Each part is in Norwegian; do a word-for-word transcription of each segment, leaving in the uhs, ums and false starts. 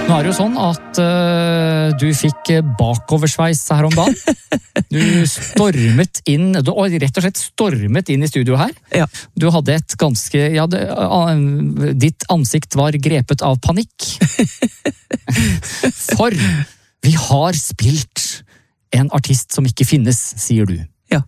Nå er det jo sånn at uh, du fikk bakoversveis her om dagen. Du stormet inn, du rett og slett stormet inn i studio her. Ja. Du hadde et ganske, ja, det, uh, ditt ansikt var grepet av panikk. For vi har spilt en artist som ikke finnes, sier du. Ja.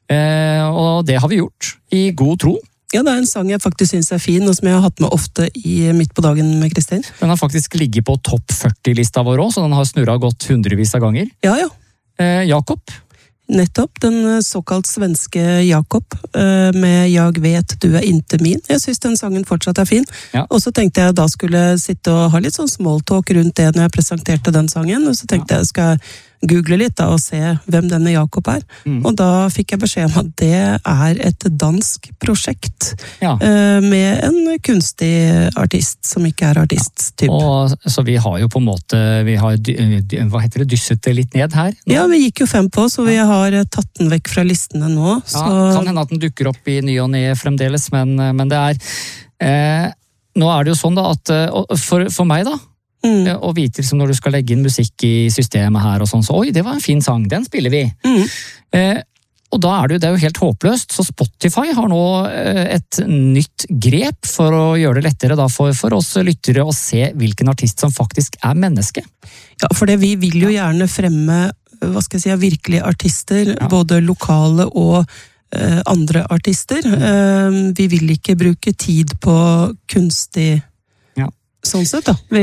Uh, og det har vi gjort i god tro. Ja, det er en sang jeg faktisk synes er fin, og som jeg har hatt med ofte i Midt på dagen med Kristin. Den har faktisk ligget på topp førti-lista vår også, så den har snurret godt hundrevis av ganger. Ja, ja. Eh, Jakob? Nettopp, den såkalt svenske Jakob, eh, med «Jag vet du er inte min». Jeg synes den sangen fortsatt er fin. Ja. Og så tenkte jeg da skulle sitte og ha litt sånn smalltalk rundt det når jeg presenterte den sangen, og så tenkte Ja. jeg skal google litt da og se hvem denne Jakob er. Mm. Og da fikk jeg beskjed om at det er et dansk prosjekt Ja. eh, med en kunstig artist som ikke er artist-typ. Og, så vi har jo på en måte, vi har, dy- dy- hva heter det, dysset det litt ned her? nå? Ja, vi gikk jo fem på, så vi har eh, tatt den vekk fra listene nå. Så... Ja, kan hende at den dukker opp i ny og ne fremdeles, men, men det er eh, nå er det jo sånn da at eh, for, for meg da Mm. å vite liksom når du skal legge inn musikk i systemet her og sånn, så oi, det var en fin sang, den spiller vi. Mm. Eh, og da er det jo, det er jo helt håpløst, så Spotify har nå eh, et nytt grep for å gjøre det lettere da for, for oss lyttere å se hvilken artist som faktisk er menneske. Ja, for det, vi vil jo gjerne fremme, hva skal jeg si, virkelige artister, Ja. både lokale og eh, andre artister. Eh, vi vil ikke bruke tid på kunstig Ja. sånn sett da. Vi,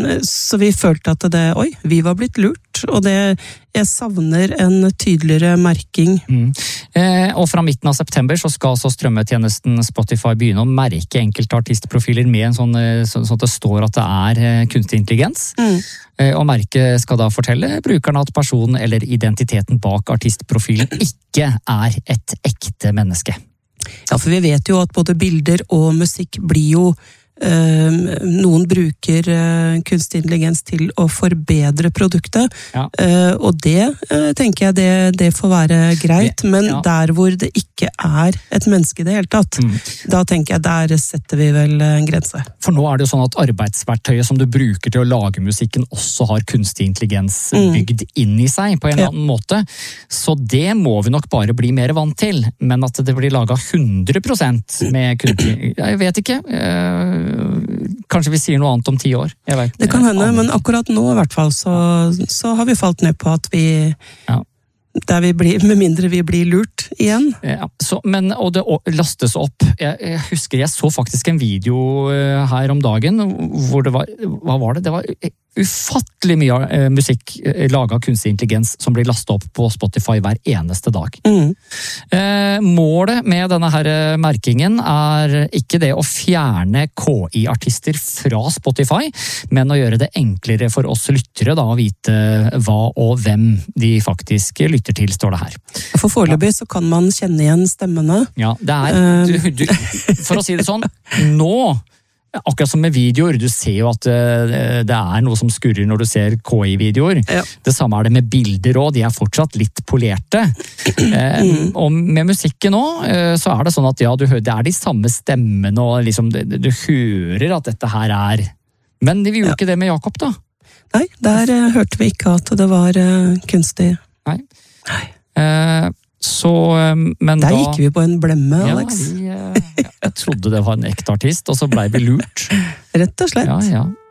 så vi følte at det, oi, vi var blitt lurt, og det, jeg savner en tydeligere merking. Mm. Eh, og fra midten av september så skal så strømmetjenesten Spotify begynne å merke enkelte artistprofiler med en sånn, eh, så, så at det står at det er eh, kunstig intelligens. Mm. Eh, og merket skal da fortelle brukerne at personen eller identiteten bak artistprofilen ikke er et ekte menneske. Ja, for vi vet jo at både bilder og musikk blir jo eh, noen bruker eh, kunstig intelligens til å forbedre produktet, Ja. eh, og det eh, tenker jeg det, det får være greit, men Ja. der hvor det ikke er et menneske i det hele tatt, Mm. da tenker jeg der setter vi vel en grense. For nå er det jo sånn at arbeidsverktøyet som du bruker til å lage musikken også har kunstig intelligens Mm. bygd inn i seg på en eller Ja. annen måte. Så det må vi nok bare bli mer vant til. Men at det blir laget hundre prosent med kunstig... Jeg vet ikke. Eh, Kanskje vi sier noe annet om ti år. Jeg vet, Det kan jeg hende, aner men ikke. akkurat nå i hvert fall så, så har vi falt ned på at vi, Ja. der vi blir, med mindre vi blir lurt igjen. Ja, så, men, og det å- lastes opp. Jeg, jeg husker jeg så faktisk en video eh, her om dagen hvor det var, hva var det? Det var ufattelig mye eh, musikk eh, laget av kunstig intelligens som blir lastet opp på Spotify hver eneste dag. Mm. Eh, målet med denne her eh, merkingen er ikke det å fjerne K I-artister fra Spotify, men å gjøre det enklere for oss lyttere da, å vite hva og hvem de faktisk lytter til, står det her. For foreløpig så kan man kjenne igjen stemmene. Ja, det er, du, du, for å si det sånn, nå, akkurat som med videoer, du ser jo at eh, det er noe som skurrer når du ser K I-videoer. Ja. Det samme er det med bilder også, de er fortsatt litt polerte. Eh, Mm. og med musikken nå, eh, så er det sånn at ja, du hører, det er de samme stemmene, og liksom, du, du hører at dette her er... Men vi gjorde Ja. ikke det med Jakob da. Nei, der eh, hørte vi ikke at det var eh, kunstig. Nei. Nei. Eh, så, eh, men Der da... gikk vi på en blemme, Ja, Alex. vi, eh, jeg trodde det var en ekte artist, og så ble vi lurt. Rett og slett. Ja, ja.